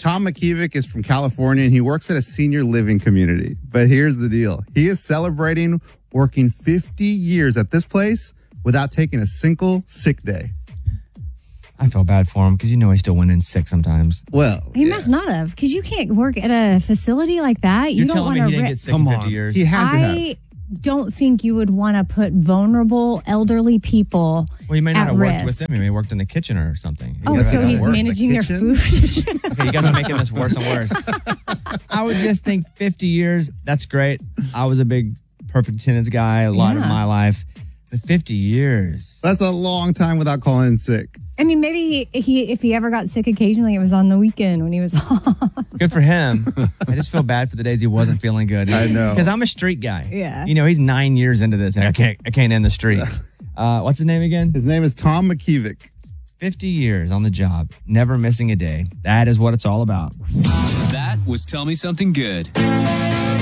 Tom McKevick is from California, and he works at a senior living community. But here's the deal. He is celebrating working 50 years at this place without taking a single sick day. I feel bad for him because he still went in sick sometimes. Well, he must not have, because you can't work at a facility like that. You're telling me he didn't get sick in 50 years? He had to have. I don't think you would want to put vulnerable elderly people Well, he may not at have worked risk. with them. He may have worked in the kitchen or something. So he's managing their food. Okay, you guys are making this worse and worse. I would just think 50 years, that's great. I was a big perfect attendance guy a lot of my life. But 50 years. That's a long time without calling in sick. I mean, maybe if he ever got sick occasionally, it was on the weekend when he was off. Good for him. I just feel bad for the days he wasn't feeling good. I know. Because I'm a street guy. Yeah. He's 9 years into this, and I can't end the streak. What's his name again? His name is Tom McKevick. 50 years on the job, never missing a day. That is what it's all about. That was Tell Me Something Good.